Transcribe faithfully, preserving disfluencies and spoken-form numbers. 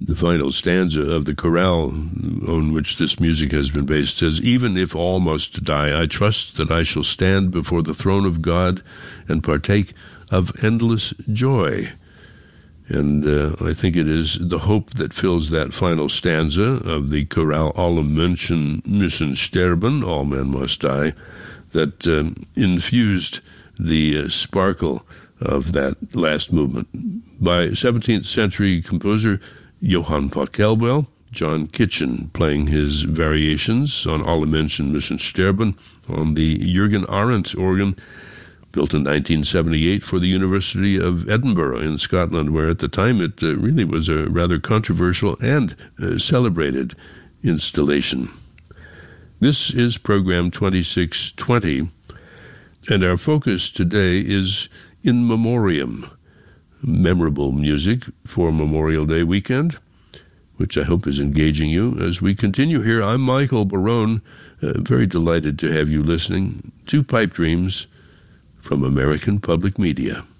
The final stanza of the chorale on which this music has been based says, "Even if all must die, I trust that I shall stand before the throne of God and partake of endless joy." And uh, I think it is the hope that fills that final stanza of the chorale, "Alle Menschen müssen sterben," all men must die, that um, infused the uh, sparkle of that last movement. By seventeenth century composer Johann Pachelbel, John Kitchen playing his variations on "Alle Menschen müssen sterben" on the Jürgen Arendt organ, built in nineteen seventy-eight for the University of Edinburgh in Scotland, where at the time it uh, really was a rather controversial and uh, celebrated installation. This is program twenty-six twenty, and our focus today is In Memoriam, memorable music for Memorial Day weekend, which I hope is engaging you as we continue here. I'm Michael Barone, uh, very delighted to have you listening to Pipe Dreams from American Public Media.